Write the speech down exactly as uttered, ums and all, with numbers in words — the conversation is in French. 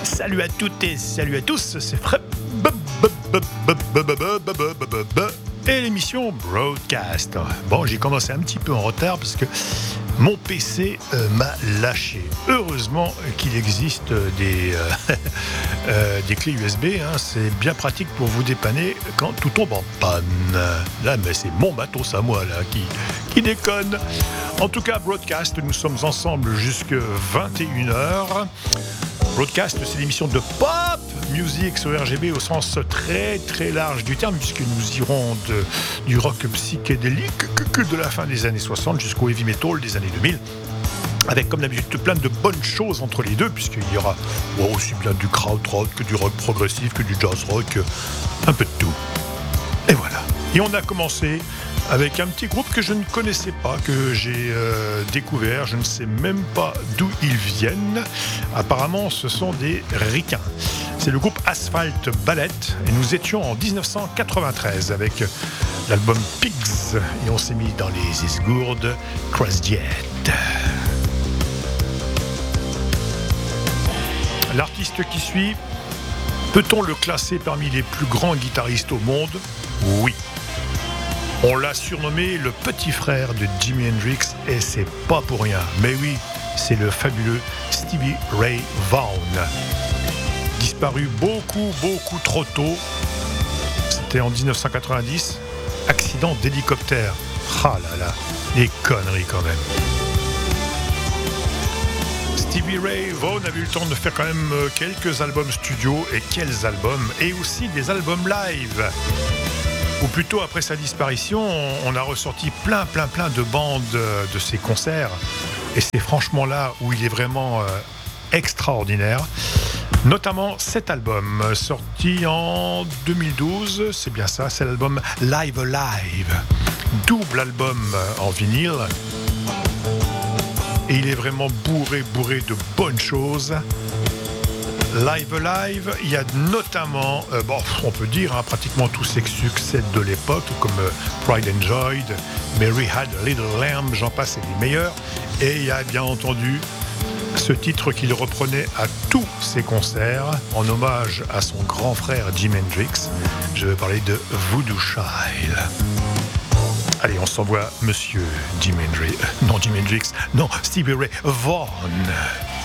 Salut à toutes et salut à tous, c'est Fred et l'émission Broadcast. Bon, j'ai commencé un petit peu en retard parce que mon P C euh, m'a lâché. Heureusement qu'il existe des, euh, euh, des clés U S B, hein, c'est bien pratique pour vous dépanner quand tout tombe en panne. Là, mais c'est mon matos à moi là, qui, qui déconne. En tout cas, Broadcast, nous sommes ensemble jusqu'à vingt et une heures. Broadcast, c'est l'émission de pop music sur R G B au sens très très large du terme, puisque nous irons de, du rock psychédélique de la fin des années soixante jusqu'au heavy metal des années deux mille, avec comme d'habitude plein de bonnes choses entre les deux, puisqu'il y aura oh, aussi bien du krautrock que du rock progressif, que du jazz rock, un peu de tout. Et voilà. Et on a commencé avec un petit groupe que je ne connaissais pas, que j'ai euh, découvert. Je ne sais même pas d'où ils viennent. Apparemment, ce sont des Ricains. C'est le groupe Asphalt Ballet. Et nous étions en dix-neuf cent quatre-vingt-treize avec l'album Pigs. Et on s'est mis dans les esgourdes Crossjet. L'artiste qui suit, peut-on le classer parmi les plus grands guitaristes au monde ? Oui. On l'a surnommé le petit frère de Jimi Hendrix et c'est pas pour rien. Mais oui, c'est le fabuleux Stevie Ray Vaughan. Disparu beaucoup, beaucoup trop tôt. C'était en dix-neuf cent quatre-vingt-dix. Accident d'hélicoptère. Ah là là, des conneries quand même. Stevie Ray Vaughan a eu le temps de faire quand même quelques albums studio. Et quels albums! Et aussi des albums live. Ou plutôt, après sa disparition, on a ressorti plein, plein, plein de bandes de ses concerts. Et c'est franchement là où il est vraiment euh, extraordinaire. Notamment cet album, sorti en deux mille douze, c'est bien ça, c'est l'album Live Alive. Double album en vinyle. Et il est vraiment bourré, bourré de bonnes choses. Live Alive, il y a notamment, euh, bon, on peut dire, hein, pratiquement tous ces succès de l'époque, comme euh, Pride and Joy, Mary Had a Little Lamb, j'en passe, et les meilleurs. Et il y a bien entendu ce titre qu'il reprenait à tous ses concerts, en hommage à son grand frère Jimi Hendrix. Je vais parler de Voodoo Child. Allez, on s'envoie Monsieur Jimi Hendrix, non Jimi Hendrix, non Stevie Ray Vaughan.